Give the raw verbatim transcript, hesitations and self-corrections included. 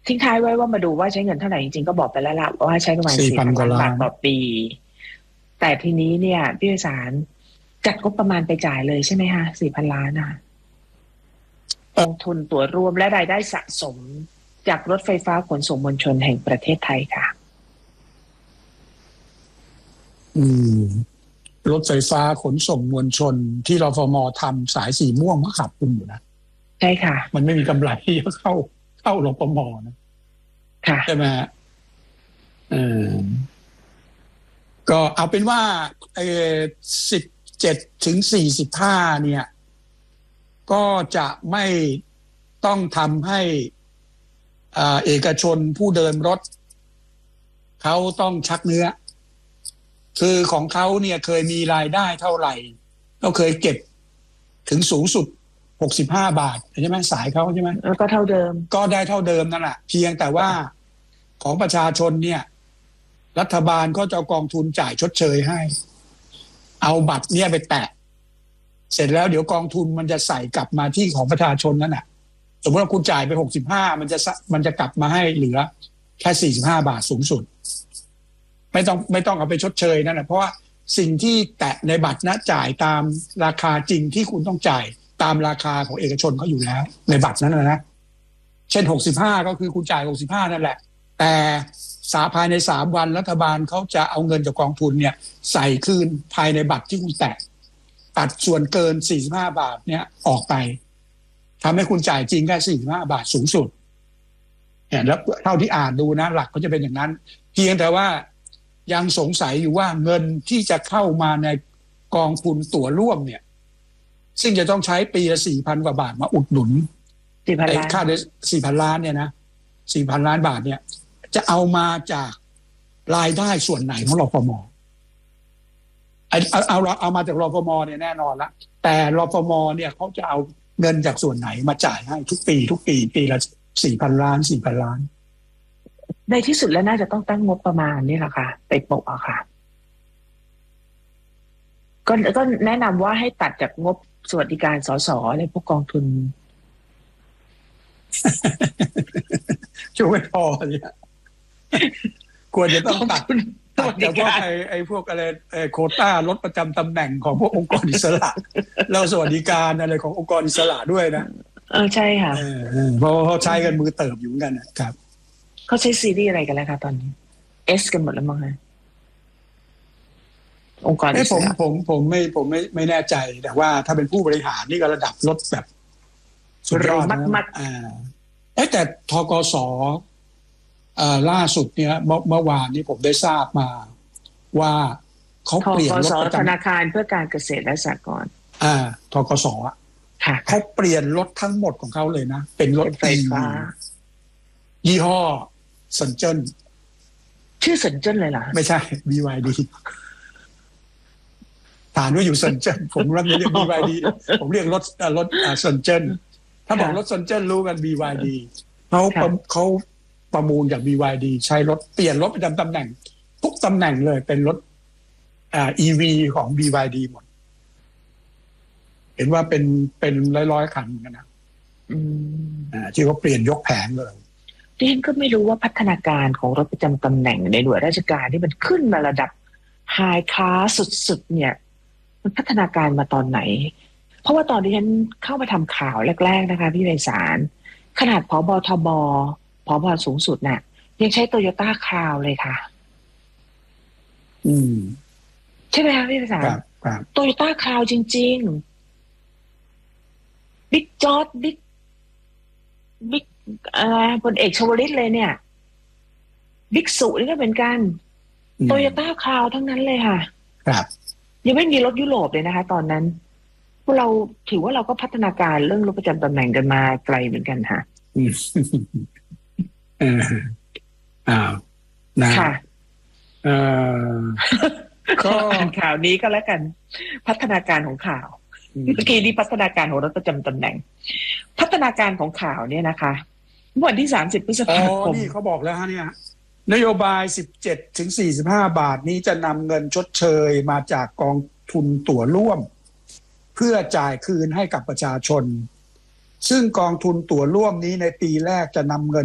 ทิ้งท้ายไว้ว่ามาดูว่าใช้เงินเท่าไหร่จริงๆก็บอกไปแล้วล่ะว่าใช้ประมาณสี่พันล้านบาทต่อปีแต่ทีนี้เนี่ยพี่วิสารจัดงบประมาณไปจ่ายเลยใช่ไหมคะสี่พันล้านนะคะกองทุนตั๋วรวมและรายได้สะสมจากรถไฟฟ้าขนส่งมวลชนแห่งประเทศไทยค่ะอืมรถไฟฟ้าขนส่งมวลชนที่รฟม.ทำสายสีม่วงก็ขับคุณอยู่นะใช่ค่ะมันไม่มีกำไรที่จะเข้าเข้ารฟม.นะค่ะใช่ไหมฮะเออก็เอาเป็นว่าเออสิบเจ็ดถึงสี่สิบห้าเนี่ยก็จะไม่ต้องทำให้อ่าเอกชนผู้เดินรถเขาต้องชักเนื้อคือของเขาเนี่ยเคยมีรายได้เท่าไหร่ก็เคยเก็บถึงสูงสุดหกสิบห้าบาทใช่ไหมสายเขาใช่ไหมแล้วก็เท่าเดิมก็ได้เท่าเดิมนั่นแหละเพียงแต่ว่าของประชาชนเนี่ยรัฐบาลก็จะกองทุนจ่ายชดเชยให้เอาบัตรเนี่ยไปแตะเสร็จแล้วเดี๋ยวกองทุนมันจะใส่กลับมาที่ของประชาชนนั่นแหละสมมติว่าคุณจ่ายไปหกสิบห้ามันจะมันจะกลับมาให้เหลือแค่สี่สิบห้าบาทสูงสุดไม่ต้องไม่ต้องเอาไปชดเชยนั่นแหละเพราะว่าสิ่งที่แตะในบัตรนะจ่ายตามราคาจริงที่คุณต้องจ่ายตามราคาของเอกชนเขาอยู่แล้วในบัตรนั้นนะนะเช่นหกสิบห้าก็คือคุณจ่ายหกสิบห้านั่นแหละแต่สาภายในสามวันรัฐบาลเขาจะเอาเงินจากกองทุนเนี่ยใส่คืนภายในบัตรที่คุณแตะตัดส่วนเกินสี่สิบห้าบาทเนี่ยออกไปทำให้คุณจ่ายจริงแค่สี่สิบห้าบาทสูงสุดเนี่ยแล้วเท่าที่อ่านดูนะหลักก็จะเป็นอย่างนั้นเพียงแต่ว่ายังสงสัยอยู่ว่าเงินที่จะเข้ามาในกองทุนตั๋วร่วมเนี่ยซึ่งจะต้องใช้ปีละสี่พันกว่าบาทมาอุดหนุนสี่พันล้านค่าโดยสี่พันล้านเนี่ยนะสี่พันล้านบาทเนี่ยจะเอามาจากรายได้ส่วนไหนของรฟม.เอาเอาเอามาจากรฟม.เนี่ยแน่นอนละแต่รฟม.เนี่ยเขาจะเอาเงินจากส่วนไหนมาจ่ายให้ทุกปีทุกปีปีละสี่พันล้านสี่พันล้านในที่สุดแล้วน่าจะต้องตั้งงบประมาณนี่แหละค่ะไปโปะอะค่ะก็ก็แนะนำว่าให้ตัดจากงบสวัสดิการสสอะไรพวกกองทุนช่วยไม่พอเนี่ยควรจะต้องตัดตัดจากพวกไอ้ไอ้พวกอะไรโควต้าลดประจำตำแหน่งของพวกองค์กรอิสระแล้วสวัสดิการอะไรขององค์กรอิสระด้วยนะเออใช่ค่ะเพราะเขาใช้กันมือเติบอยู่กันนะครับเขาใช้ซีรีส์อะไรกันแล้วคะตอนนี้เอสกันหมดแล้วมั้งคะองค์กรอิสระผมผมผมไม่ผมไม่ไม่แน่ใจแต่ว่าถ้าเป็นผู้บริหารนี่ก็ระดับลดแบบสุดยอดมากๆอ่าแต่ธกส.อ่าล่าสุดเนี่ยเมื่อวานนี้ผมได้ทราบมาว่าเขาเปลี่ยนรถธนาคารเพื่อการเกษตรและสหกรณ์อ่าธกส.อ่ะเขาเปลี่ยนรถทั้งหมดของเขาเลยนะเป็นรถไฟฟ้ายี่ห้อเซินเจิ้นชื่อเซินเจิ้นเลยเหรอไม่ใช่ บี วาย ดี ฐานว่าอยู่เซินเจิ้นผมเรียก บี วาย ดี ผมเรียกรถรถเซินเจิ้นถ้าบอกรถเซินเจิ้นรู้กัน บี วาย ดี เขาเขาประมูลจาก บี วาย ดี ใช้รถเปลี่ยนรถประจำตำแหน่งทุกตำแหน่งเลยเป็นรถอ่า อี วี ของ บี วาย ดี หมดเห็นว่าเป็นเป็นร้อยๆคันกันนะอืมอ่าที่เขาเปลี่ยนยกแผงเลยดิฉันก็ไม่รู้ว่าพัฒนาการของรถประจำตำแหน่งในหน่วยราชการที่มันขึ้นมาระดับไฮคลาสสุดๆเนี่ยมันพัฒนาการมาตอนไหนเพราะว่าตอนที่ฉันเข้ามาทำข่าวแรกๆนะคะพี่ไพศาลขนาดผบทบผบสูงสุดน่ะยังใช้โตโยต้าคราวเลยค่ะอืมใช่ไหมคะพี่ไพศาลโตโยต้าคราวจริงๆบิ๊กจอร์จบิ๊กบิ๊กอะไรพลเอกชวลิตเลยเนี่ยบิ๊กสุนี่ก็เป็นกันโตโยต้าคราวทั้งนั้นเลยค่ะครับยังไม่มีรถยุโรปเลยนะคะตอนนั้นพวกเราถือว่าเราก็พัฒนาการเรื่องรถประจำตำแหน่งกันมาไกลเหมือนกันค่ะเอออ้าวนะค่ะเออก็อ่านข่าวนี้ก็แล้วกันพัฒนาการของข่าวเมื่อกี้นี้พัฒนาการของรถประจำตำแหน่งพัฒนาการของข่าวเนี่ยนะคะวันที่สามสิบพฤษภาคมนี่เขาบอกแล้วฮะเนี่ยนโยบายสิบเจ็ดถึงสี่สิบห้าบาทนี้จะนำเงินชดเชยมาจากกองทุนตั๋วร่วมเพื่อจ่ายคืนให้กับประชาชนซึ่งกองทุนตั๋วร่วมนี้ในปีแรกจะนำเงิน